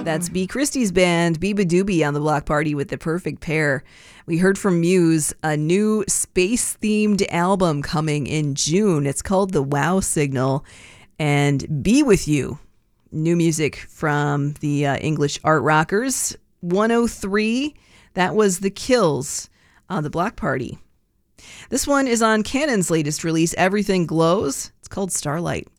That's B. Christie's band, Biba Doobie, on the Block Party with The Perfect Pair. We heard from Muse, a new space-themed album coming in June. It's called The Wow Signal. And Be With You, new music from the English art rockers. 103, that was The Kills on the Block Party. This one is on Cannon's latest release, Everything Glows. It's called Starlight.